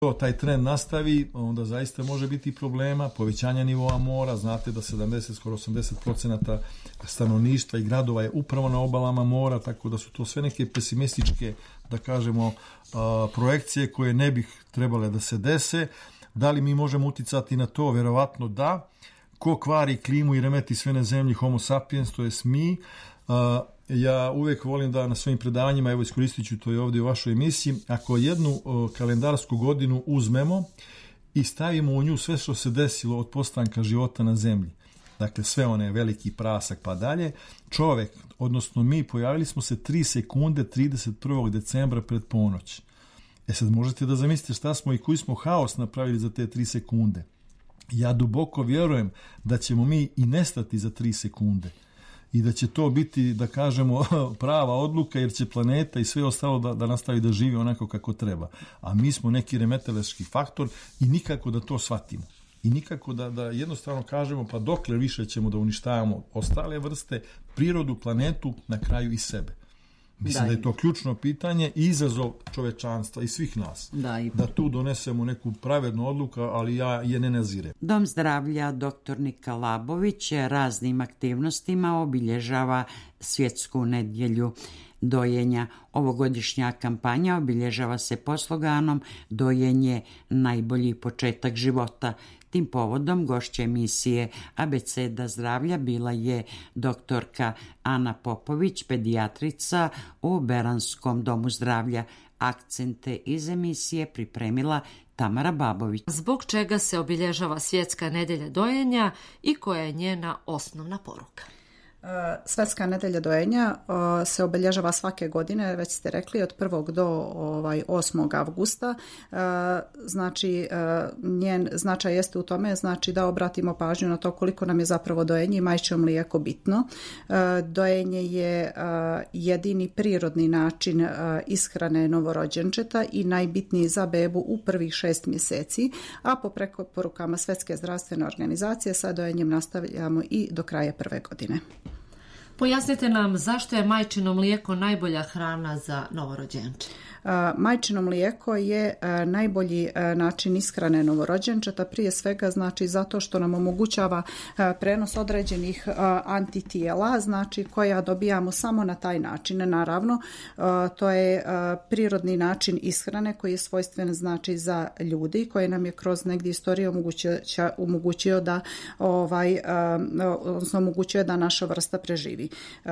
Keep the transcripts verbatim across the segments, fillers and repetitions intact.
taj trend nastavi, onda zaista može biti problema, povećanja nivoa mora. Znate da sedamdeset, skoro osamdeset procenata stanovništva i gradova je upravo na obalama mora, tako da su to sve neke pesimističke, da kažemo, projekcije koje ne bih trebale da se dese. Da li mi možemo uticati na to? Verovatno da. Ko kvari klimu i remeti sve na zemlji? Homo sapiens, to jest mi. Ja uvijek volim da na svojim predavanjima, evo iskoristit ću to i ovdje u vašoj emisiji, ako jednu kalendarsku godinu uzmemo i stavimo u nju sve što se desilo od postanka života na zemlji, dakle sve one veliki prasak pa dalje, čovjek, odnosno mi, pojavili smo se tri sekunde trideset prvog decembra pred ponoć. E sad možete da zamislite šta smo i koji smo haos napravili za te tri sekunde. Ja duboko vjerujem da ćemo mi i nestati za tri sekunde. I da će to biti, da kažemo, prava odluka, jer će planeta i sve ostalo da, da nastavi da živi onako kako treba. A mi smo neki remetelački faktor i nikako da to shvatimo. I nikako da, da jednostavno kažemo pa dokle više ćemo da uništavamo ostale vrste, prirodu, planetu, na kraju i sebe. Mislim da, da je to ključno pitanje i izazov čovečanstva i svih nas. Da, i... da tu donesemo neku pravednu odluku, ali ja je ne nazirem. Dom zdravlja doktor Nika Labović raznim aktivnostima obilježava svjetsku nedjelju dojenja. Ovogodišnja kampanja obilježava se pod sloganom Dojenje najbolji početak života. Tim povodom gošća emisije Abeceda zdravlja bila je doktorka Ana Popović, pedijatrica u Beranskom domu zdravlja. Akcente iz emisije pripremila Tamara Babović. Zbog čega se obilježava svjetska nedjelja dojenja i koja je njena osnovna poruka? Svjetska nedjelja dojenja se obilježava svake godine, već ste rekli, od prvog do ovaj, osmog avgusta. Znači, njen značaj jeste u tome, znači da obratimo pažnju na to koliko nam je zapravo dojenje i majčino mlijeko bitno. Dojenje je jedini prirodni način ishrane novorođenčeta i najbitniji za bebu u prvih šest mjeseci, a po preporukama Svjetske zdravstvene organizacije sa dojenjem nastavljamo i do kraja prve godine. Pojasnite nam zašto je majčino mlijeko najbolja hrana za novorođenče. Majčino mlijeko je najbolji način ishrane novorođenčeta, prije svega znači zato što nam omogućava prenos određenih antitijela, znači koja dobijamo samo na taj način. Naravno, to je prirodni način ishrane koji je svojstven znači za ljudi, koji nam je kroz negdje istoriju omogućio, omogućio da ovaj, odnosno omogućuje da naša vrsta preživi.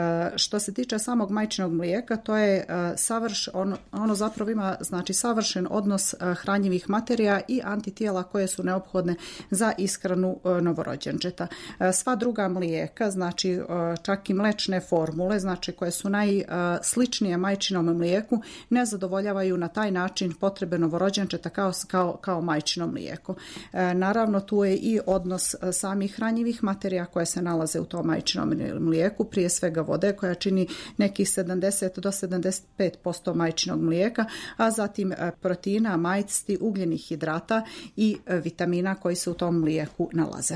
Što se tiče samog majčinog mlijeka, to je savrš, ono, ono zapravo ima znači savršen odnos hranjivih materija i antitijela koje su neophodne za ishranu novorođenčeta. Sva druga mlijeka, znači čak i mlečne formule, znači koje su najsličnije majčinom mlijeku, ne zadovoljavaju na taj način potrebe novorođenčeta kao, kao, kao majčino mlijeko. Naravno, tu je i odnos samih hranjivih materija koje se nalaze u tom majčinom mlijeku, prije svega vode koja čini nekih sedamdeset do sedamdeset pet posto majčinog mlijeka, a zatim proteina, majci, ugljenih hidrata i vitamina koji se u tom mlijeku nalaze.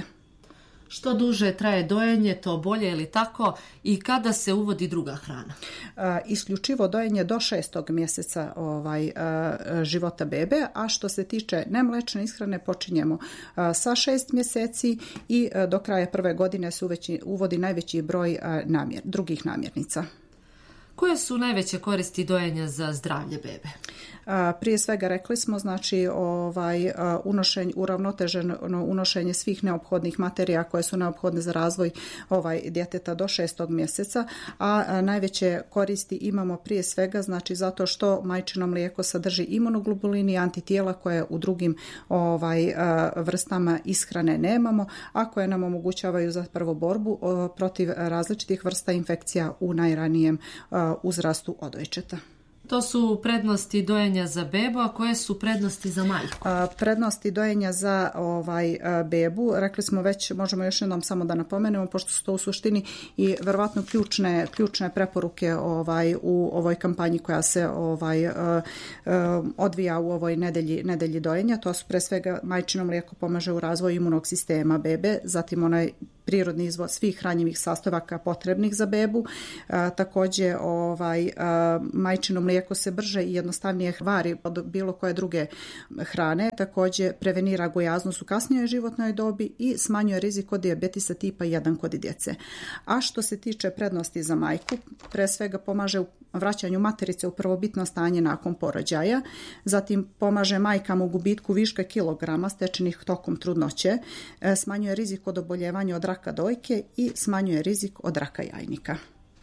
Što duže traje dojenje, to bolje ili tako, i kada se uvodi druga hrana? Isključivo dojenje do šestog mjeseca ovaj, života bebe, a što se tiče nemlečne ishrane počinjemo sa šest mjeseci i do kraja prve godine se uveći, uvodi najveći broj namjer, drugih namirnica. Koje su najveće koristi dojenja za zdravlje bebe? Prije svega rekli smo, znači ovaj unošenje, uravnoteženo unošenje svih neophodnih materija koje su neophodne za razvoj ovaj djeteta do šestog mjeseca, a najveće koristi imamo prije svega znači zato što majčino mlijeko sadrži imunoglobulin i antitijela koje u drugim ovaj vrstama ishrane nemamo, a koje nam omogućavaju zapravo borbu protiv različitih vrsta infekcija u najranijem uzrastu odojčeta. To su prednosti dojenja za bebu, a koje su prednosti za majku? A, prednosti dojenja za ovaj a, bebu, rekli smo već, možemo još jednom samo da napomenemo, pošto su to u suštini i verovatno ključne, ključne preporuke ovaj, u ovoj kampanji koja se ovaj, a, a, odvija u ovoj nedelji, nedelji dojenja. To su pre svega majčino mlijeko pomaže u razvoju imunog sistema bebe, zatim onaj prirodni izvor svih hranjivih sastojaka potrebnih za bebu. Također ovaj, majčino mlijeko se brže i jednostavnije vari od bilo koje druge hrane. Također prevenira gojaznost u kasnijoj životnoj dobi i smanjuje rizik od dijabetisa tipa jedan kod djece. A što se tiče prednosti za majku, pre svega pomaže u vraćanju materice u prvobitno stanje nakon porođaja, zatim pomaže majkama u gubitku viška kilograma stečenih tokom trudnoće, smanjuje rizik od oboljevanja od raka dojke i smanjuje rizik od raka jajnika.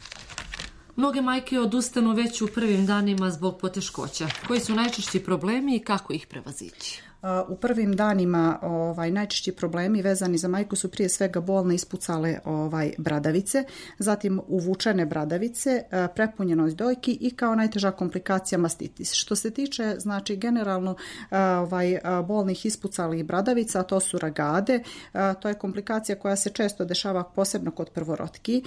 Mnoge majke odustanu već u prvim danima zbog poteškoća. Koji su najčešći problemi i kako ih prevazići? U prvim danima ovaj, najčešći problemi vezani za majku su prije svega bolne ispucale ovaj, bradavice, zatim uvučene bradavice, prepunjenost dojki i kao najteža komplikacija mastitis. Što se tiče znači generalno ovaj, bolnih ispucalih bradavica, to su ragade, to je komplikacija koja se često dešava posebno kod prvorotki.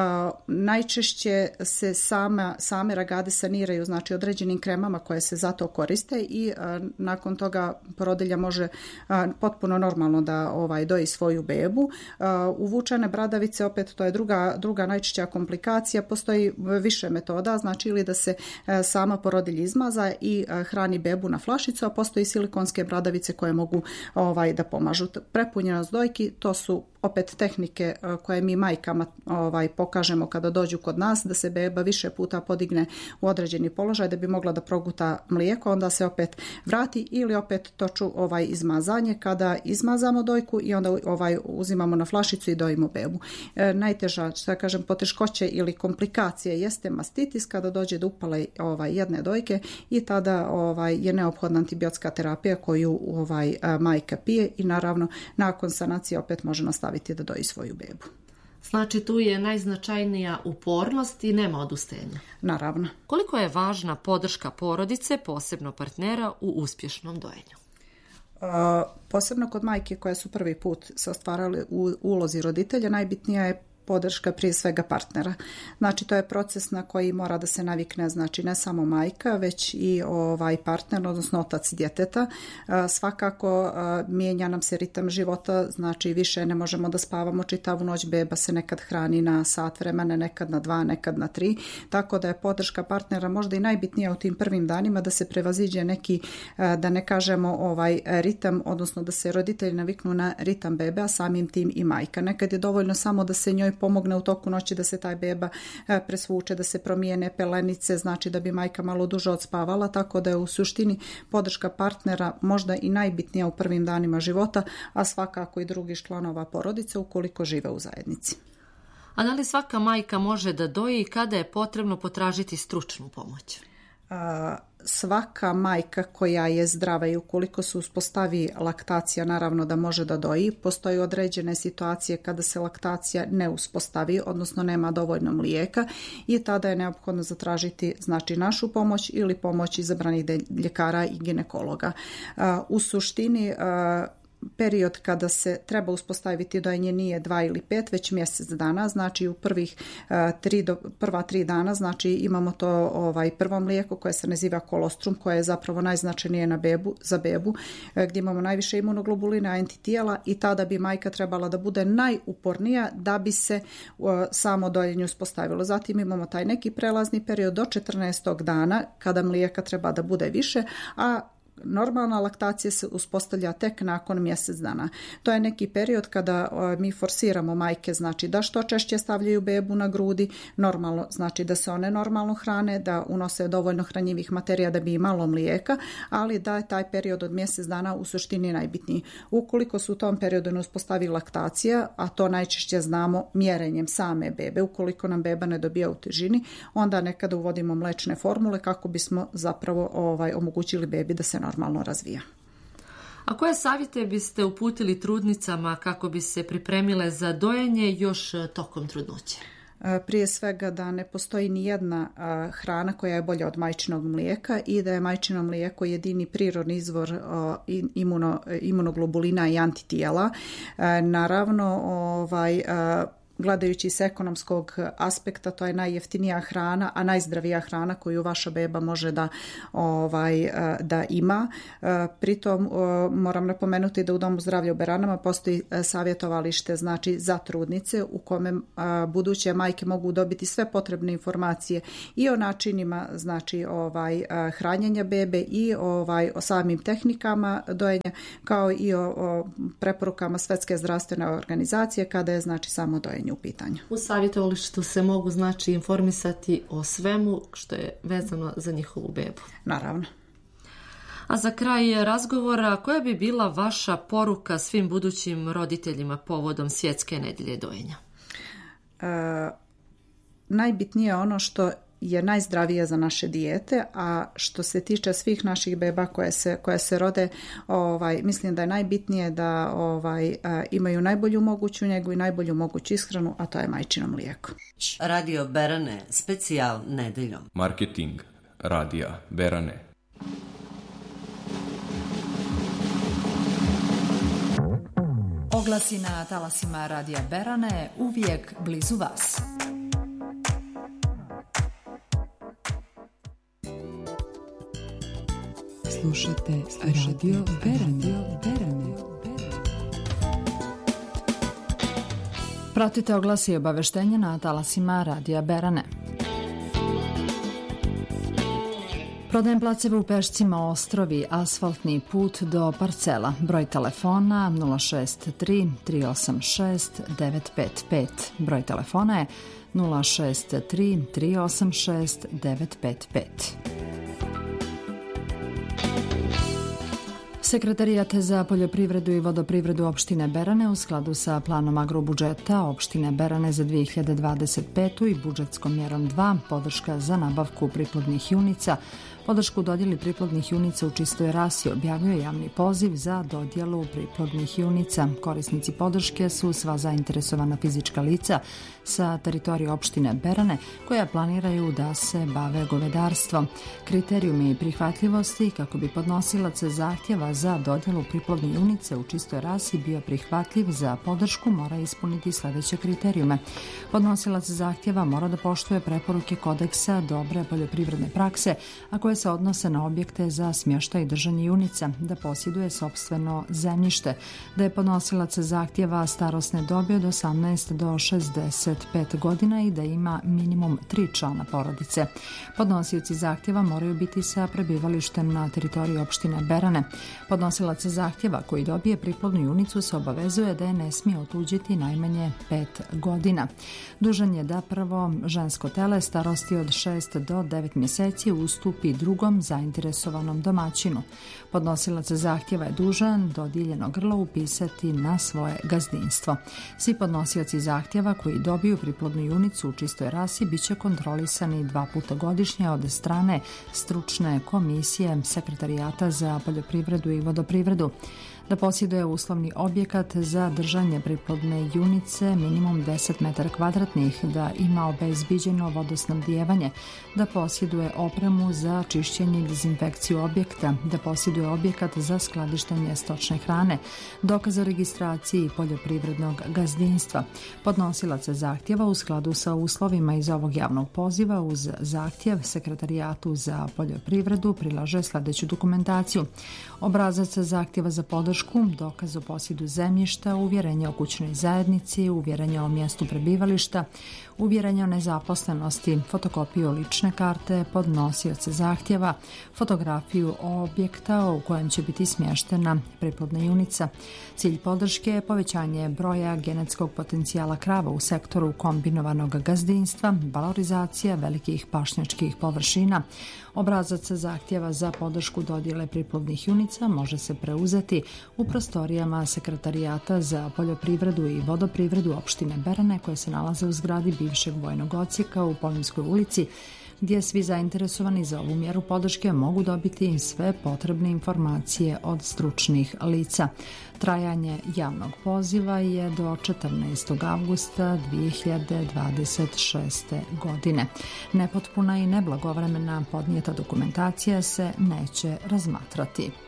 Najčešće se sama, same ragade saniraju znači određenim kremama koje se za to koriste i nakon toga porodilja može a, potpuno normalno da ovaj doji svoju bebu. A, uvučene bradavice, opet to je druga, druga najčešća komplikacija, postoji više metoda, znači ili da se a, sama porodilja izmaza i a, hrani bebu na flašicu, a postoji silikonske bradavice koje mogu ovaj da pomažu. Prepunjenost dojki, to su opet tehnike koje mi majkama ovaj, pokažemo kada dođu kod nas, da se beba više puta podigne u određeni položaj da bi mogla da proguta mlijeko, onda se opet vrati ili opet toču ovaj izmazanje kada izmazamo dojku i onda ovaj uzimamo na flašicu i dojimo bebu. E, najteža, što kažem, poteškoće ili komplikacije jeste mastitis kada dođe do upale ovaj, jedne dojke i tada ovaj, je neophodna antibiotska terapija koju ovaj, majka pije i naravno nakon sanacije opet može nastaviti da doji svoju bebu. Znači tu je najznačajnija upornost i nema odustajanja. Naravno. Koliko je važna podrška porodice, posebno partnera, u uspješnom dojenju? Uh, posebno kod majke koje su prvi put se ostvarale u ulozi roditelja, najbitnija je podrška prije svega partnera. Znači to je proces na koji mora da se navikne, znači ne samo majka, već i ovaj partner, odnosno otac djeteta. Svakako mijenja nam se ritam života, znači više ne možemo da spavamo čitavu noć, beba se nekad hrani na sat vremena, nekad na dva, nekad na tri, tako da je podrška partnera možda i najbitnija u tim prvim danima da se prevaziđe neki, da ne kažemo ovaj ritam, odnosno da se roditelji naviknu na ritam bebe, a samim tim i majka. Nekad je dovoljno samo da se njoj pomogne u toku noći da se taj beba presvuče, da se promijene pelenice, znači da bi majka malo duže odspavala, tako da je u suštini podrška partnera možda i najbitnija u prvim danima života, a svakako i drugih članova porodice ukoliko žive u zajednici. A da li svaka majka može da doji i kada je potrebno potražiti stručnu pomoć? A, svaka majka koja je zdrava i ukoliko se uspostavi laktacija, naravno da može da doji. Postoje određene situacije kada se laktacija ne uspostavi, odnosno nema dovoljno mlijeka i tada je neophodno zatražiti znači našu pomoć ili pomoć izabranih ljekara i ginekologa. A, u suštini a, period kada se treba uspostaviti dojenje nije dva ili pet, već mjesec dana, znači u prvih uh, tri do, prva tri dana, znači imamo to ovaj prvo mlijeko koje se naziva kolostrum, koje je zapravo najznačajnije na bebu, za bebu, uh, gdje imamo najviše imunoglobulina, antitijela i tada bi majka trebala da bude najupornija da bi se uh, samo dojenje uspostavilo. Zatim imamo taj neki prelazni period do četrnaestog dana kada mlijeka treba da bude više, a normalna laktacija se uspostavlja tek nakon mjesec dana. To je neki period kada o, mi forsiramo majke, znači da što češće stavljaju bebu na grudi, normalno, znači da se one normalno hrane, da unose dovoljno hranjivih materija da bi imalo mlijeka, ali da je taj period od mjesec dana u suštini najbitniji. Ukoliko se u tom periodu ne uspostavi laktacija, a to najčešće znamo mjerenjem same bebe, ukoliko nam beba ne dobija u težini, onda nekada uvodimo mlečne formule kako bismo zapravo ovaj, omogućili bebi da se normalno razvija. A koje savjete biste uputili trudnicama kako bi se pripremile za dojenje još tokom trudnoće? Prije svega da ne postoji ni jedna hrana koja je bolja od majčinog mlijeka i da je majčino mlijeko jedini prirodni izvor imuno, imunoglobulina i antitijela. Naravno, ovaj gledajući s ekonomskog aspekta, to je najjeftinija hrana, a najzdravija hrana koju vaša beba može da, ovaj, da ima. Pritom moram napomenuti da u Domu zdravlja u Beranama postoji savjetovalište, znači za trudnice, u kome buduće majke mogu dobiti sve potrebne informacije i o načinima, znači ovaj hranjenja bebe i ovaj o samim tehnikama dojenja, kao i o, o preporukama Svetske zdravstvene organizacije kada je znači samo dojenje u pitanju. U savjetovalištu se mogu znači informisati o svemu što je vezano za njihovu bebu. Naravno. A za kraj razgovora, koja bi bila vaša poruka svim budućim roditeljima povodom Svjetske nedelje dojenja? E, najbitnije je ono što je najzdravije za naše dijete, a što se tiče svih naših beba koje se, koje se rode, ovaj, mislim da je najbitnije da ovaj, a, imaju najbolju moguću njegu i najbolju moguću ishranu, a to je majčino mlijeko. Radio Berane, specijal nedeljom. Marketing radija Berane. Oglasi na talasima radija Berane, uvijek blizu vas. Slušate, Slušate Radio Berane. Berane. Pratite oglasi i obaveštenja na talasima radija Berane. Prodajem placeve u Pešcima Ostrovi, asfaltni put do parcela. Broj telefona nula šest tri tri osam šest devet pet pet. Broj telefona je nula šest tri tri osam šest devet pet pet. Sekretarijat za poljoprivredu i vodoprivredu opštine Berane u skladu sa planom agrobudžeta opštine Berane za dvije hiljade dvadeset petu i budžetskom mjerom dva, podrška za nabavku priplodnih junica, podršku dodjeli priplodnih junica u čistoj rasi objavljuje javni poziv za dodjelu priplodnih junica. Korisnici podrške su sva zainteresovana fizička lica sa teritorije opštine Berane koja planiraju da se bave govedarstvom. Kriterijumi prihvatljivosti kako bi podnosilac zahtjeva za dodjelu priplodne junice u čistoj rasi bio prihvatljiv za podršku mora ispuniti sljedeće kriterijume. Podnosilac zahtjeva mora da poštuje preporuke kodeksa dobre poljoprivredne prakse, a koje se odnose na objekte za smještaj i držanje junica, da posjeduje sopstveno zemljište, da je podnosilac zahtjeva starosne dobi od osamnaest do šezdeset pet godina i da ima minimum tri člana porodice. Podnosioci zahtjeva moraju biti sa prebivalištem na teritoriji opštine Berane. Podnosilac zahtjeva koji dobije priplodnu junicu se obavezuje da je ne smije otuđiti najmanje pet godina. Dužan je da prvo žensko tele starosti od šest do devet mjeseci ustupi drugom zainteresovanom domaćinu. Podnosilac zahtjeva je dužan dodijeljeno grlo upisati na svoje gazdinstvo. Svi podnosioci zahtjeva koji dobiju priplodnu junicu u čistoj rasi bit će kontrolisani dva puta godišnje od strane stručne komisije Sekretarijata za poljoprivredu i vodoprivredu. Da posjeduje uslovni objekat za držanje priplodne junice minimum deset metara kvadratnih, da ima obezbiđeno vodosnabdijevanje, da posjeduje opremu za čišćenje i dezinfekciju objekta, da posjeduje objekat za skladištenje stočne hrane, dokaz o registraciji poljoprivrednog gazdinstva. Podnosilac zahtjeva u skladu sa uslovima iz ovog javnog poziva uz zahtjev Sekretarijatu za poljoprivredu prilaže sljedeću dokumentaciju: obrazac zahtjeva za podršku, dokaz o posjedu zemljišta, uvjerenje o kućnoj zajednici, uvjerenje o mjestu prebivališta, uvjerenje o nezaposlenosti, fotokopiju lične karte podnosioca zahtjeva, fotografiju objekta u kojem će biti smještena priplodna junica. Cilj podrške je povećanje broja genetskog potencijala krava u sektoru kombinovanog gazdinstva, valorizacija velikih pašnjačkih površina. Obrazac zahtjeva za podršku dodjele priplodnih junica može se preuzeti u prostorijama Sekretarijata za poljoprivredu i vodoprivredu opštine Berane koje se nalaze u zgradi bivšeg vojnog odsjeka u Poljinskoj ulici, gdje svi zainteresovani za ovu mjeru podrške mogu dobiti sve potrebne informacije od stručnih lica. Trajanje javnog poziva je do četrnaestog avgusta dvije hiljade dvadeset šeste. godine. Nepotpuna i neblagovremena podnijeta dokumentacija se neće razmatrati.